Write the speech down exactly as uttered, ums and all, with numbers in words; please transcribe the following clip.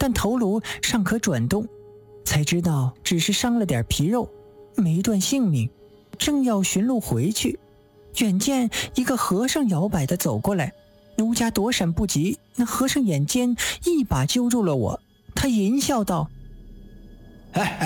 看头颅尚可转动，才知道只是伤了点皮肉，没断性命。正要寻路回去，远见一个和尚摇摆地走过来，奴家躲闪不及，那和尚眼尖一把揪住了我，他淫笑道： 哎